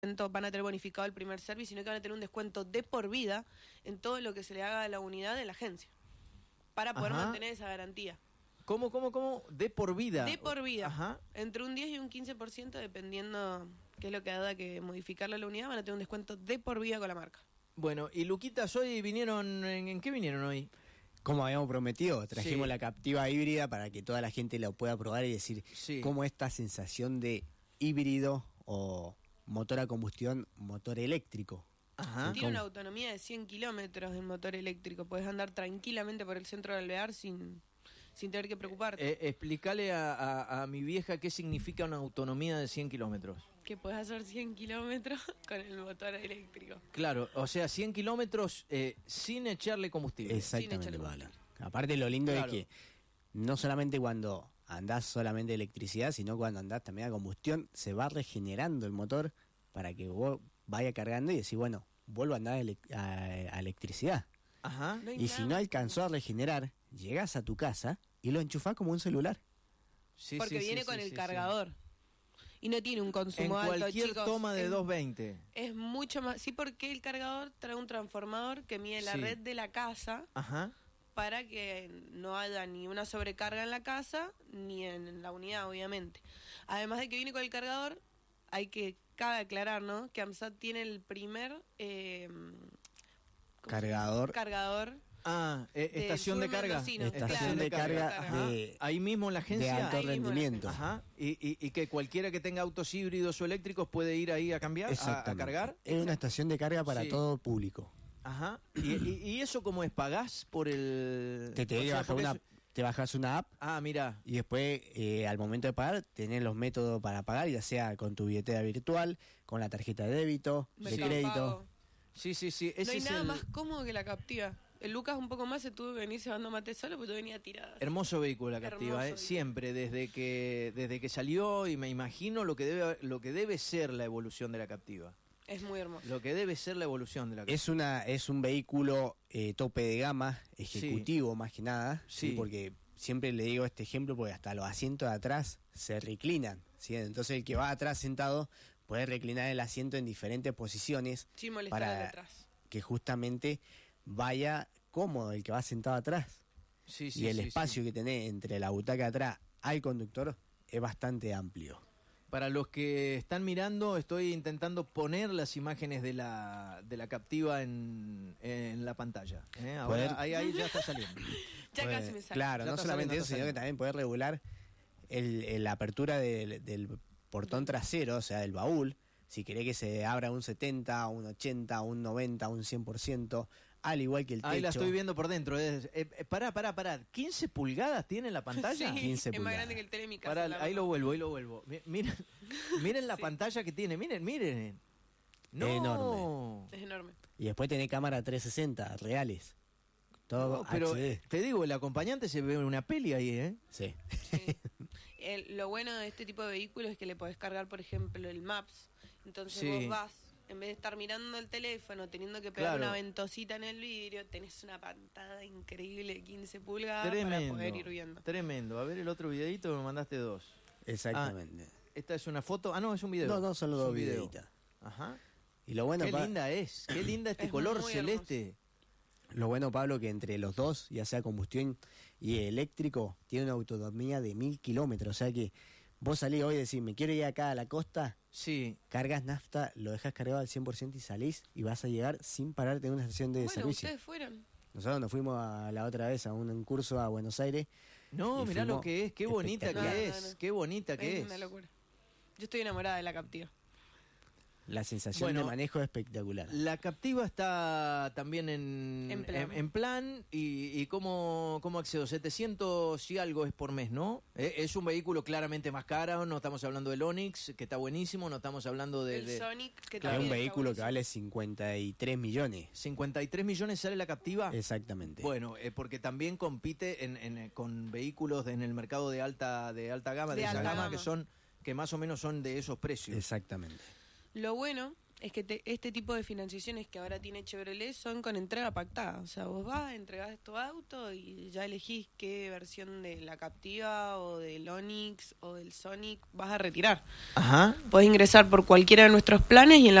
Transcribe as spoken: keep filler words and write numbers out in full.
van a tener bonificado el primer servicio, sino que van a tener un descuento de por vida en todo lo que se le haga a la unidad de la agencia, para poder Ajá. mantener esa garantía. ¿Cómo, cómo, cómo? De por vida. De por vida. Ajá. Entre un diez y un quince por ciento, dependiendo qué es lo que haga que modificarle a la unidad, van a tener un descuento de por vida con la marca. Bueno, y Luquitas, hoy vinieron, ¿en, en qué vinieron hoy? Como habíamos prometido, trajimos Sí. la Captiva híbrida para que toda la gente la pueda probar y decir Sí. cómo esta sensación de híbrido o motor a combustión, motor eléctrico. Ajá. Tiene una autonomía de cien kilómetros del motor eléctrico. Puedes andar tranquilamente por el centro del Alvear sin, sin tener que preocuparte. Eh, explícale a, a, a mi vieja qué significa una autonomía de cien kilómetros. Que puedes hacer cien kilómetros con el motor eléctrico. Claro, o sea, cien kilómetros eh, sin echarle combustible. Exactamente, echarle Pablo. combustible. Aparte lo lindo Claro. es que no solamente cuando andás solamente de electricidad, sino cuando andás también a combustión, se va regenerando el motor para que vos vaya cargando y decís, bueno, vuelvo a andar a, ele- a- a electricidad. Ajá. No hay Y nada si no más alcanzó a regenerar, llegás a tu casa y lo enchufás como un celular. Sí, Porque sí, viene sí, con sí, el sí, cargador. Y no tiene un sí. En consumo alto, cualquier chicos. toma de Es- doscientos veinte. Es mucho más... Sí, porque el cargador trae un transformador que mide la Sí. red de la casa Ajá. para que no haya ni una sobrecarga en la casa ni en la unidad, obviamente. Además de que viene con el cargador, hay que, cabe aclarar, ¿no? Que AMSAT tiene el primer... Eh, ¿cómo se Cargador. llama? Cargador. Ah, eh, Del estación de sur carga. mendocino, Estación claro, de carga Ajá. de, Ahí mismo en la de agencia. alto Ahí mismo en la rendimiento. Ajá. Y, y, y que cualquiera que tenga autos híbridos o eléctricos puede ir ahí a cambiar, a, a Exactamente. cargar. Es una estación de carga para Sí. todo público. Ajá. ¿Y, y, y eso cómo es? ¿Pagás por el...? Te, te, o sea, bajas porque una, es- te bajas una app Ah, mira. y después eh, al momento de pagar tenés los métodos para pagar, ya sea con tu billetera virtual, con la tarjeta de débito, de Mercado crédito. Pago. Sí, sí, sí. Ese No hay es nada el más cómodo que la Captiva. El Lucas un poco más se tuvo que venir llevando mate solo porque yo venía tirada. hermoso vehículo la Hermoso Captiva, ¿eh? vehículo. Siempre, desde que desde que salió, y me imagino lo que debe lo que debe ser la evolución de la Captiva. Es muy hermoso. Lo que debe ser la evolución de la Captiva. Es una es un vehículo eh, tope de gama, ejecutivo más que nada, ¿sí? Sí. Porque siempre le digo este ejemplo porque hasta los asientos de atrás se reclinan, ¿sí? Entonces el que va atrás sentado puede reclinar el asiento en diferentes posiciones Sin molestar para al atrás. que justamente vaya cómodo el que va sentado atrás. Sí, sí, y el sí, espacio sí. que tenés entre la butaca de atrás al conductor es bastante amplio. Para los que están mirando, estoy intentando poner las imágenes de la de la Captiva en, en la pantalla. ¿eh? Ahora Poder- ahí, ahí ya está saliendo. Ya Puede- casi me sale. Claro, Ya no está solamente saliendo, eso, está sino que saliendo. también poder regular el, el- la apertura del, del portón trasero, o sea, del baúl. Si querés que se abra un setenta, un ochenta, un noventa, un cien por ciento, al igual que el techo. Ahí la estoy viendo por dentro. Es, eh, eh, pará, pará, pará. ¿quince pulgadas tiene la pantalla? Sí, quince es más pulgadas. grande que el tele de mi casa. Pará, la ahí verdad. lo vuelvo, ahí lo vuelvo. Mi- Miren, miren la Sí. pantalla que tiene, miren, miren. No. Enorme. Es enorme. Y después tenés cámara trescientos sesenta, reales. Todo No, pero H D. eh, te digo, el acompañante se ve una peli ahí, ¿eh? Sí. Sí. El- lo bueno de este tipo de vehículos es que le podés cargar, por ejemplo, el Maps. Entonces Sí. vos vas, en vez de estar mirando el teléfono, teniendo que pegar Claro. una ventosita en el vidrio, tenés una pantalla increíble de quince pulgadas para Tremendo. poder ir viendo. Tremendo. A ver el otro videito, me mandaste dos. Exactamente. Esta es una foto. Ah, no, es un video. No, no, son los Es un dos video. videitos. Ajá. Y lo bueno, Qué pa- linda es. Qué linda este Es color muy celeste. lo bueno, Pablo, que entre los dos, ya sea combustión y eléctrico, tiene una autonomía de mil kilómetros. O sea que vos salís hoy y decís, me quiero ir acá a la costa, Sí. cargas nafta, lo dejas cargado al cien por ciento y salís y vas a llegar sin pararte en una estación de Bueno, servicio. ustedes fueron. Nosotros nos fuimos a la otra vez a un, un curso a Buenos Aires. No, Y mirá lo fuimos que es. Qué bonita espectacular. que No, no, es. no. Qué bonita que es. Es una locura. Yo estoy enamorada de la Captiva. La sensación Bueno, de manejo es espectacular. La Captiva está también en, En plan. en- en plan, y, y ¿cómo, cómo accedo? setecientos y algo es por mes, ¿no? Eh, Es un vehículo claramente más caro, no estamos hablando del Onix, que está buenísimo, no estamos hablando de... el de Sonic, que Es también un está vehículo que buenísimo. vale cincuenta y tres millones. cincuenta y tres millones sale la Captiva. Exactamente. Bueno, eh, porque también compite en, en, eh, con vehículos de- en el mercado de alta de alta gama, de, De esa alta gama, gama. que son que más o menos son de esos precios. Exactamente. Lo bueno es que te, este tipo de financiaciones que ahora tiene Chevrolet son con entrega pactada. O sea, vos vas, entregás tu auto y ya elegís qué versión de la Captiva o del Onix o del Sonic vas a retirar. Ajá. Podés ingresar por cualquiera de nuestros planes y en la